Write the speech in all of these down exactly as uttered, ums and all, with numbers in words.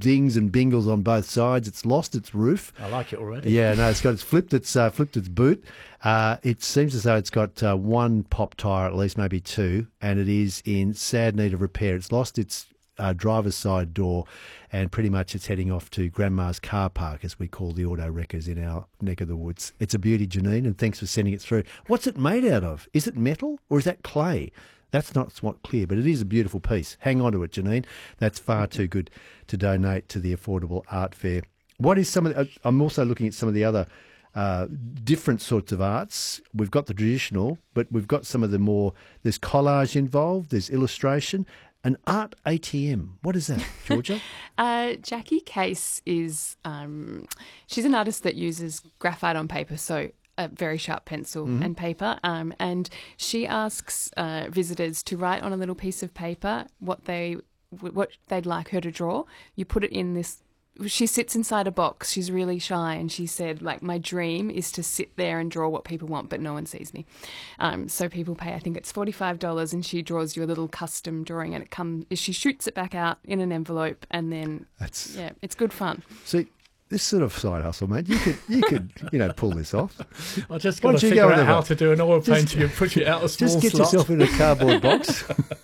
dings and bingles on both sides. It's lost its roof. I like it already. Yeah, no, it's got it's flipped its uh, flipped its boot. Uh, it seems as though it's got uh, one pop tyre, at least maybe two, and it is in sad need of repair. It's lost its uh, driver's side door, and pretty much it's heading off to Grandma's car park, as we call the auto wreckers in our neck of the woods. It's a beauty, Janine, and thanks for sending it through. What's it made out of? Is it metal or is that clay? That's not somewhat clear, but it is a beautiful piece. Hang on to it, Janine. That's far too good to donate to the Affordable Art Fair. What is some of the, I'm also looking at some of the other uh, different sorts of arts. We've got the traditional, but we've got some of the more, there's collage involved, there's illustration. An art A T M. What is that, Georgia? uh, Jackie Case is, um, she's an artist that uses graphite on paper, so a very sharp pencil mm-hmm. and paper, um, and she asks uh, visitors to write on a little piece of paper what they what they'd like her to draw. You put it in this. She sits inside a box. She's really shy, and she said, like, my dream is to sit there and draw what people want, but no one sees me. Um, so people pay, I think it's forty-five dollars, and she draws you a little custom drawing, and it comes. She shoots it back out in an envelope, and then That's... yeah, it's good fun. See. This sort of side hustle, mate, you could, you could, you know, pull this off. I just got to figure go out how to do an oil painting and push it out a small Just get slot. yourself in a cardboard box,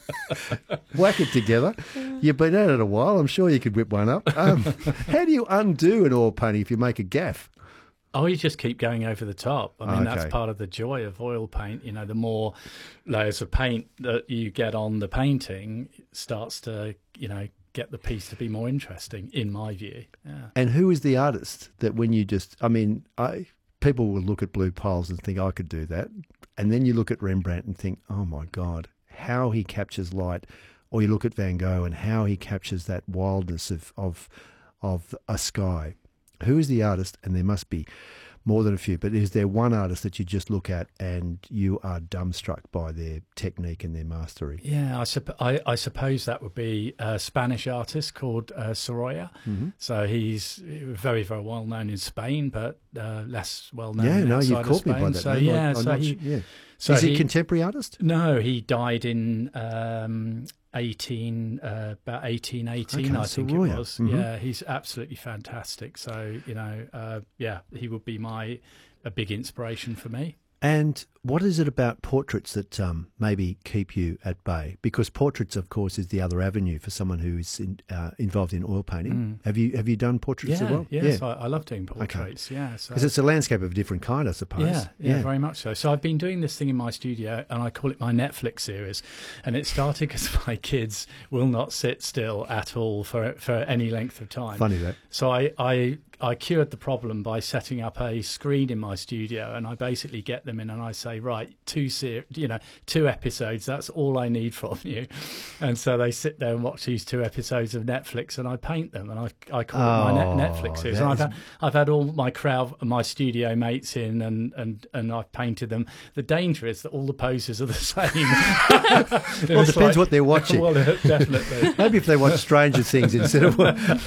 whack it together. You've been at it a while. I'm sure you could whip one up. Um, how do you undo an oil painting if you make a gaff? Oh, you just keep going over the top. I mean, okay. That's part of the joy of oil paint. You know, the more layers of paint that you get on the painting, it starts to, you know, get the piece to be more interesting, in my view. Yeah. And who is the artist that when you just, I mean, I people will look at Blue Poles and think I could do that. And then you look at Rembrandt and think, oh my God, how he captures light. Or you look at Van Gogh and how he captures that wildness of, of, of a sky. Who is the artist? And there must be more than a few, but is there one artist that you just look at and you are dumbstruck by their technique and their mastery? Yeah, I, supp- I, I suppose that would be a Spanish artist called uh, Sorolla. Mm-hmm. So he's very, very well known in Spain, but uh, less well known. Yeah, no, outside you've caught me by that. So name. yeah, I'm so not, he, yeah. So is he he a contemporary artist? No, he died in um, eighteen uh, about eighteen eighteen, okay, I think Sorolla. it was. Mm-hmm. Yeah, he's absolutely fantastic. So you know, uh, yeah, he would be my a big inspiration for me. And what is it about portraits that um, maybe keep you at bay? Because portraits, of course, is the other avenue for someone who is in, uh, involved in oil painting. Mm. Have you have you done portraits yeah, as well? Yes, yeah, I, I love doing portraits. Okay. Yeah, because so. It's a landscape of a different kind, I suppose. Yeah, yeah, yeah, very much so. So I've been doing this thing in my studio, and I call it my Netflix series. And it started because my kids will not sit still at all for for any length of time. Funny that. So I I. I cured the problem by setting up a screen in my studio, and I basically get them in and I say, right, two ser- you know, two episodes, that's all I need from you. And so they sit there and watch these two episodes of Netflix, and I paint them, and I I call oh, it my net- Netflix series. And I've had, I've had all my crowd, my studio mates in, and, and, and I've painted them. The danger is that all the poses are the same. Well, it depends like, what they're watching. Well, definitely. Maybe if they watch Stranger Things instead of...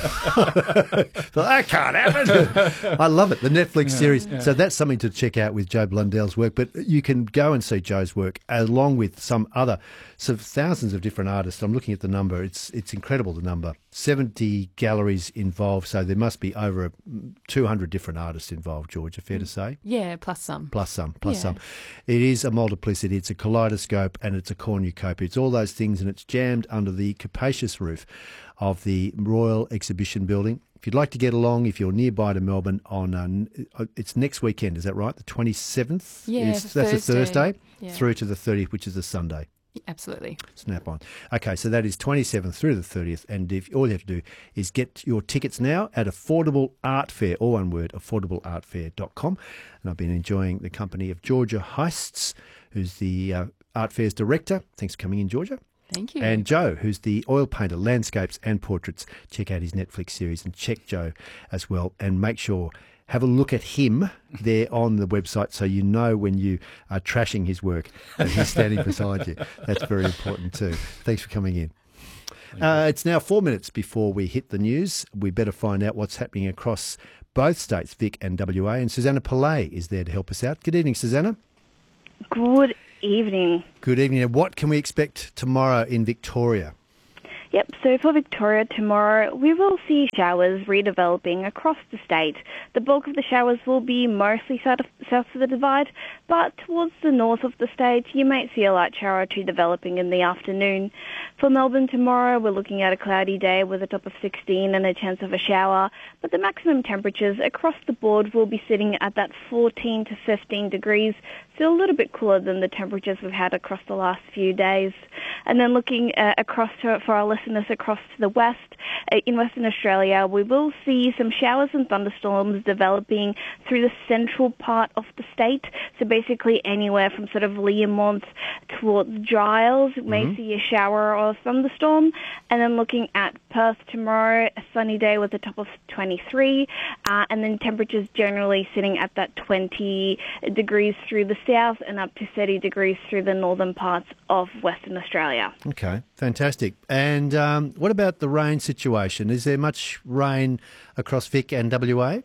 I can't happen. I love it, the Netflix yeah, series. Yeah. So that's something to check out with Joe Blundell's work. But you can go and see Joe's work along with some other, so thousands of different artists. I'm looking at the number. It's it's incredible, the number. seventy galleries involved, so there must be over two hundred different artists involved, Georgia, fair to say? Yeah, plus some. Plus some, plus yeah. some. It is a multiplicity. It's a kaleidoscope and it's a cornucopia. It's all those things, and it's jammed under the capacious roof of the Royal Exhibition Building. If you'd like to get along, if you're nearby to Melbourne, on uh, it's next weekend, is that right? The twenty-seventh? Yeah, is, that's Thursday. a Thursday, yeah. through to the thirtieth, which is a Sunday. Absolutely. Snap on. Okay, so that is twenty-seventh through the thirtieth, and if all you have to do is get your tickets now at Affordable Art Fair, all one word, affordable art fair dot com. And I've been enjoying the company of Georgia Heists, who's the uh, Art Fair's director. Thanks for coming in, Georgia. Thank you. And Joe, who's the oil painter, landscapes and portraits. Check out his Netflix series and check Joe as well. And make sure, have a look at him there on the website so you know when you are trashing his work that he's standing beside you. That's very important too. Thanks for coming in. Uh, it's now four minutes before we hit the news. We better find out what's happening across both states, Vic and W A. And Susanna Pillay is there to help us out. Good evening, Susanna. Good evening. Good evening. And what can we expect tomorrow in Victoria? Yep, so for Victoria tomorrow, we will see showers redeveloping across the state. The bulk of the showers will be mostly south of, south of the Divide, but towards the north of the state, you might see a light shower or two developing in the afternoon. For Melbourne tomorrow, we're looking at a cloudy day with a top of sixteen and a chance of a shower, but the maximum temperatures across the board will be sitting at that fourteen to fifteen degrees, so a little bit cooler than the temperatures we've had across the last few days. And then looking uh, across to, for our listeners across to the west, uh, in Western Australia, we will see some showers and thunderstorms developing through the central part of the state. So basically anywhere from sort of Learmonth towards Giles, mm-hmm. may see a shower or a thunderstorm. And then looking at Perth tomorrow, a sunny day with a top of twenty-three, uh, and then temperatures generally sitting at that twenty degrees through the south and up to thirty degrees through the northern parts of Western Australia. Okay, fantastic. And um, what about the rain situation? Is there much rain across Vic and W A?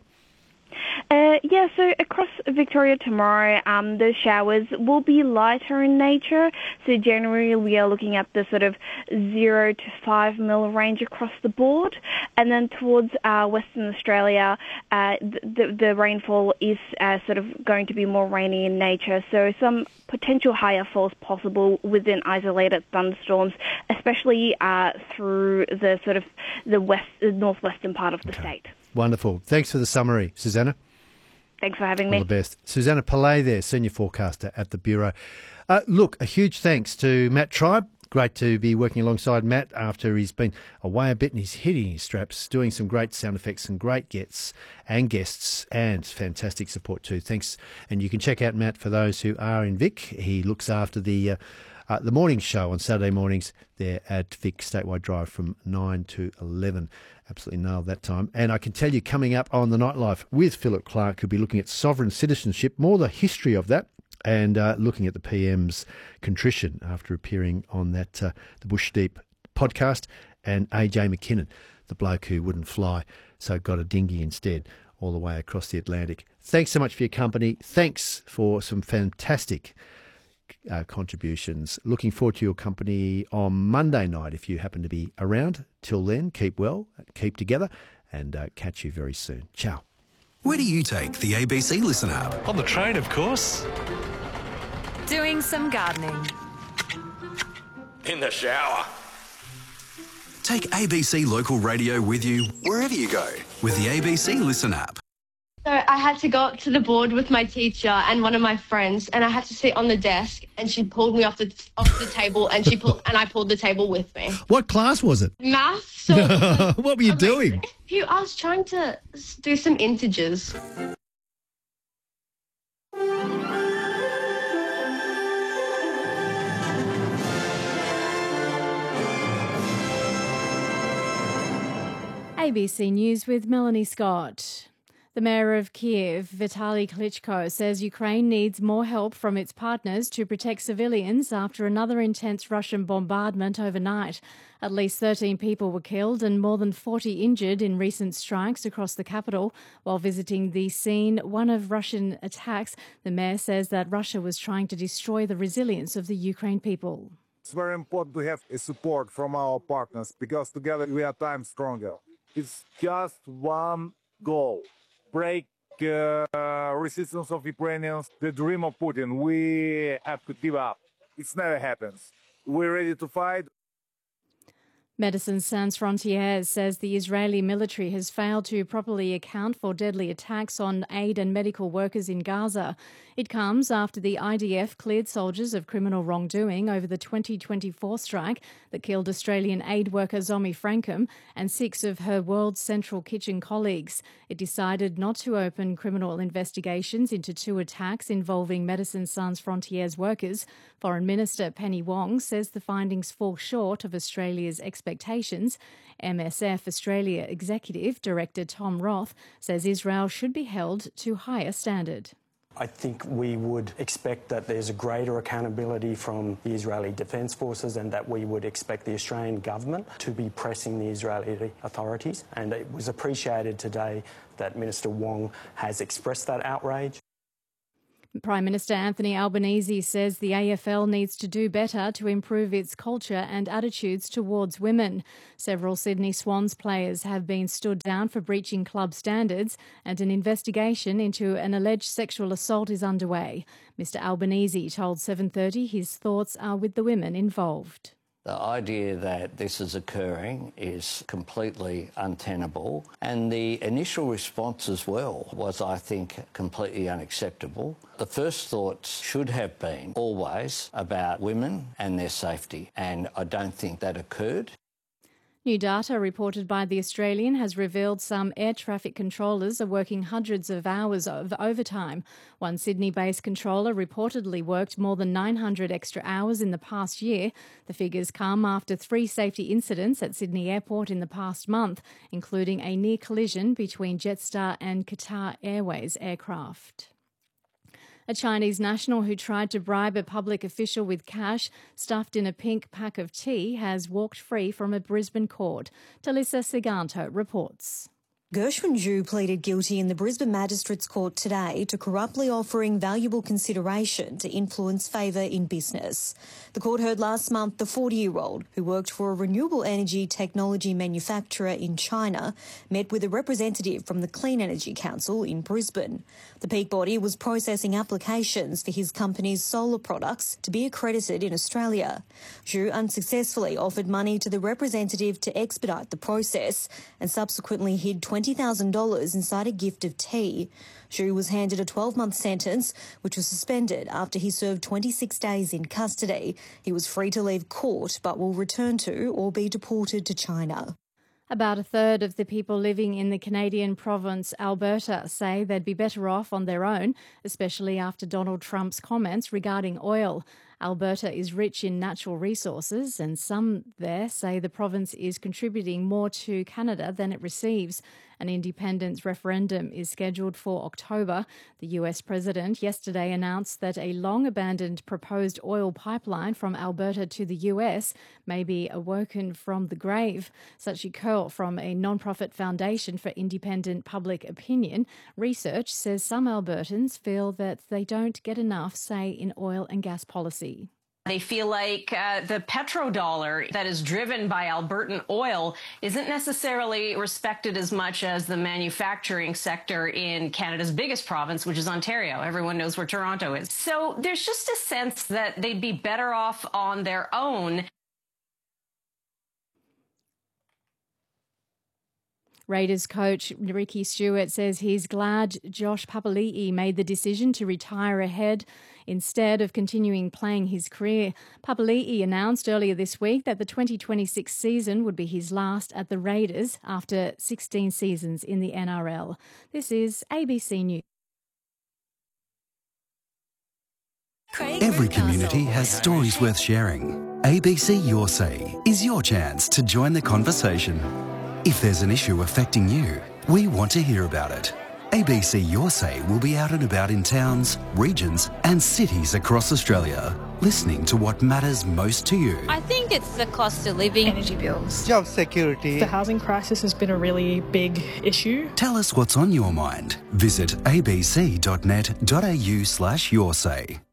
Uh, yeah, so across Victoria tomorrow, um, the showers will be lighter in nature. So generally we are looking at the sort of zero to five mil range across the board. And then towards uh, Western Australia, uh, the, the rainfall is uh, sort of going to be more rainy in nature. So some potential higher falls possible within isolated thunderstorms, especially uh, through the sort of the west, the northwestern part of the Okay. state. Wonderful. Thanks for the summary, Susanna. Thanks for having All me. the best. Susanna Pillay there, Senior Forecaster at the Bureau. Uh, look, a huge thanks to Matt Tribe. Great to be working alongside Matt after he's been away a bit and he's hitting his straps, doing some great sound effects and great gets and guests and fantastic support too. Thanks. And you can check out Matt for those who are in Vic. He looks after the... Uh, Uh, the morning show on Saturday mornings there at Vic Statewide Drive from nine to eleven. Absolutely nailed that time. And I can tell you, coming up on the Nightlife with Philip Clark, who'll be looking at sovereign citizenship, more the history of that, and uh, looking at the P M's contrition after appearing on that uh, the Bush Deep podcast, and A J McKinnon, the bloke who wouldn't fly, so got a dinghy instead all the way across the Atlantic. Thanks so much for your company. Thanks for some fantastic Uh, contributions. Looking forward to your company on Monday night if you happen to be around. Till then, keep well, keep together, and uh, catch you very soon. Ciao. Where do you take the A B C Listen app? On the train, of course. Doing some gardening. In the shower. Take A B C Local Radio with you wherever you go with the A B C Listen app. So I had to go up to the board with my teacher and one of my friends, and I had to sit on the desk, and she pulled me off the off the table, and she pulled and I pulled the table with me. What class was it? Math. So What were you doing? You, I was trying to do some integers. A B C News with Melanie Scott. The mayor of Kiev, Vitaly Klitschko, says Ukraine needs more help from its partners to protect civilians after another intense Russian bombardment overnight. At least thirteen people were killed and more than forty injured in recent strikes across the capital. While visiting the scene, one of Russian attacks, the mayor says that Russia was trying to destroy the resilience of the Ukraine people. It's very important to have a support from our partners because together we are time stronger. It's just one goal. Break uh, resistance of Ukrainians, the dream of Putin. We have to give up. It never happens. We're ready to fight. Médecins Sans Frontières says the Israeli military has failed to properly account for deadly attacks on aid and medical workers in Gaza. It comes after the I D F cleared soldiers of criminal wrongdoing over the twenty twenty-four strike that killed Australian aid worker Zomi Frankham and six of her World Central Kitchen colleagues. It decided not to open criminal investigations into two attacks involving Médecins Sans Frontières workers. Foreign Minister Penny Wong says the findings fall short of Australia's expectations. M S F Australia Executive Director Tom Roth says Israel should be held to higher standard. I think we would expect that there's a greater accountability from the Israeli Defence Forces and that we would expect the Australian government to be pressing the Israeli authorities. And it was appreciated today that Minister Wong has expressed that outrage. Prime Minister Anthony Albanese says the A F L needs to do better to improve its culture and attitudes towards women. Several Sydney Swans players have been stood down for breaching club standards, and an investigation into an alleged sexual assault is underway. Mister Albanese told seven thirty his thoughts are with the women involved. The idea that this is occurring is completely untenable, and the initial response as well was, I think, completely unacceptable. The first thoughts should have been always about women and their safety, and I don't think that occurred. New data reported by The Australian has revealed some air traffic controllers are working hundreds of hours of overtime. One Sydney-based controller reportedly worked more than nine hundred extra hours in the past year. The figures come after three safety incidents at Sydney Airport in the past month, including a near collision between Jetstar and Qatar Airways aircraft. A Chinese national who tried to bribe a public official with cash stuffed in a pink pack of tea has walked free from a Brisbane court. Talissa Seganto reports. Gershwin Zhu pleaded guilty in the Brisbane Magistrates Court today to corruptly offering valuable consideration to influence favour in business. The court heard last month the forty-year-old, who worked for a renewable energy technology manufacturer in China, met with a representative from the Clean Energy Council in Brisbane. The peak body was processing applications for his company's solar products to be accredited in Australia. Zhu unsuccessfully offered money to the representative to expedite the process and subsequently hid twenty thousand dollars inside a gift of tea. Zhu was handed a twelve-month sentence, which was suspended after he served twenty-six days in custody. He was free to leave court but will return to or be deported to China. About a third of the people living in the Canadian province Alberta say they'd be better off on their own, especially after Donald Trump's comments regarding oil. Alberta is rich in natural resources, and some there say the province is contributing more to Canada than it receives. An independence referendum is scheduled for October. The U S president yesterday announced that a long-abandoned proposed oil pipeline from Alberta to the U S may be awoken from the grave. Sachi Curl from a non-profit foundation for independent public opinion research says some Albertans feel that they don't get enough say in oil and gas policy. They feel like uh, the petrodollar that is driven by Albertan oil isn't necessarily respected as much as the manufacturing sector in Canada's biggest province, which is Ontario. Everyone knows where Toronto is. So there's just a sense that they'd be better off on their own. Raiders coach Ricky Stewart says he's glad Josh Papali'i made the decision to retire ahead instead of continuing playing his career. Papali'i announced earlier this week that the twenty twenty-six season would be his last at the Raiders after sixteen seasons in the N R L. This is A B C News. Every community has stories worth sharing. A B C Your Say is your chance to join the conversation. If there's an issue affecting you, we want to hear about it. A B C Your Say will be out and about in towns, regions and cities across Australia, listening to what matters most to you. I think it's the cost of living, energy bills, job security. The housing crisis has been a really big issue. Tell us what's on your mind. Visit abc dot net dot a u slash your say.